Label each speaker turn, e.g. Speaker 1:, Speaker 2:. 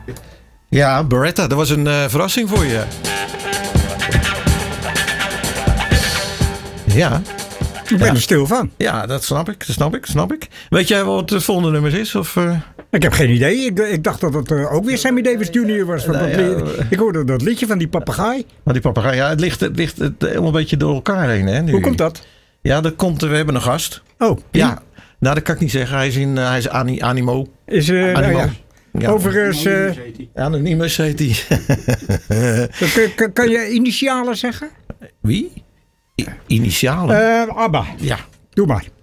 Speaker 1: Ja, Beretta, dat was een verrassing voor je. Ja.
Speaker 2: Ik ben er stil van.
Speaker 1: Ja, dat snap ik. Weet jij wat het volgende nummer is? Of,
Speaker 2: Ik heb geen idee. Ik dacht dat het ook weer Sammy Davis Jr. was. Ik hoorde dat liedje van die papegaai.
Speaker 1: Nou, die papegaai, ja, het ligt helemaal een beetje door elkaar heen. Hè, nu.
Speaker 2: Hoe komt dat?
Speaker 1: Ja, we hebben een gast.
Speaker 2: Oh.
Speaker 1: Ja, nou dat kan ik niet zeggen. Hij is Animo.
Speaker 2: Animo. Ja. Overigens...
Speaker 1: Anonymous heet hij.
Speaker 2: Kan je initialen zeggen?
Speaker 1: Wie? Initialen?
Speaker 2: Abba.
Speaker 1: Ja.
Speaker 2: Doe maar.